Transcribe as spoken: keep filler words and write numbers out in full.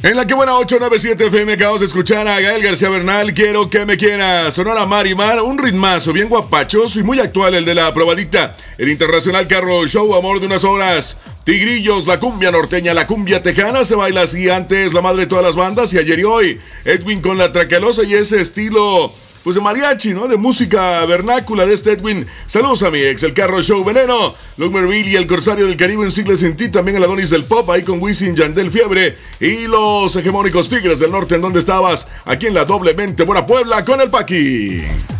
En la que buena ocho noventa y siete F M acabamos de escuchar a Gael García Bernal, Quiero que me quieras. Sonora Marimar, un ritmazo bien guapachoso y muy actual el de la probadita. El Internacional Carro Show, amor de unas horas. Tigrillos, la cumbia norteña, la cumbia tejana se baila así antes, la madre de todas las bandas y ayer y hoy. Edwin con la traquelosa y ese estilo, pues de mariachi, ¿no? De música vernácula de este Edwin. Saludos a mi ex, el Carro Show Veneno, Luke Merville y el Corsario del Caribe en siglos sin ti. También el Adonis del Pop, ahí con Wisin, Yandel Fiebre y los hegemónicos Tigres del Norte. ¿En dónde estabas? Aquí en la doblemente buena Puebla con el Paqui.